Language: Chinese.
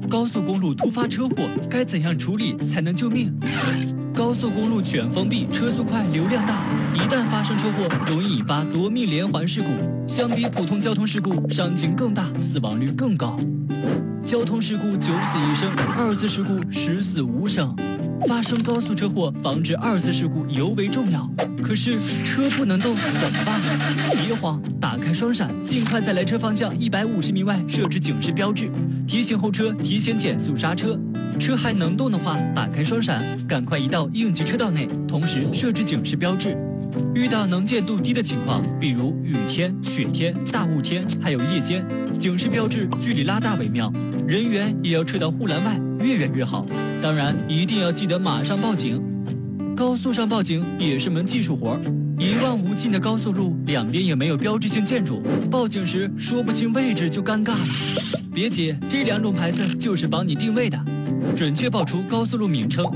高速公路突发车祸该怎样处理才能救命？高速公路全封闭，车速快，流量大，一旦发生车祸，容易引发夺命连环事故。相比普通交通事故，伤情更大，死亡率更高。交通事故9死1生，2次事故10死5生。发生高速车祸，防止2次事故尤为重要。可是车不能动怎么办？别慌，打开双闪，尽快在来车方向150米外设置警示标志，提醒后车提前减速刹车。车还能动的话，打开双闪，赶快移到应急车道内，同时设置警示标志。遇到能见度低的情况，比如雨天、雪天、大雾天，还有夜间，警示标志距离拉大为妙，人员也要撤到护栏外，越远越好。当然，一定要记得马上报警。高速上报警也是门技术活，一望无尽的高速路，两边也没有标志性建筑，报警时说不清位置就尴尬了。别急，这2种牌子就是帮你定位的，准确报出高速路名称、